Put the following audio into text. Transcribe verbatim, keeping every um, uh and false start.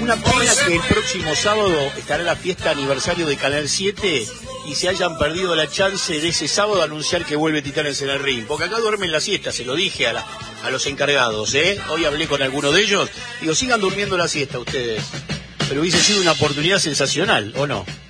Una pena que el próximo sábado estará la fiesta aniversario de Canal siete y se hayan perdido la chance de ese sábado anunciar que vuelve Titanes en el ring. Porque acá duermen la siesta, se lo dije a, la, a los encargados, ¿eh? Hoy hablé con alguno de ellos. Digo, sigan durmiendo la siesta ustedes. Pero hubiese sido una oportunidad sensacional, ¿o no?